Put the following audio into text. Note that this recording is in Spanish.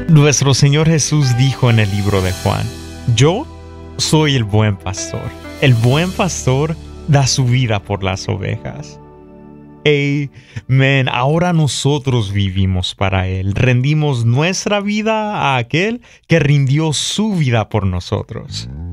Nuestro Señor Jesús dijo en el libro de Juan: yo soy el buen pastor. El buen pastor da su vida por las ovejas. Amén. Ahora nosotros vivimos para Él. Rendimos nuestra vida a aquel que rindió su vida por nosotros.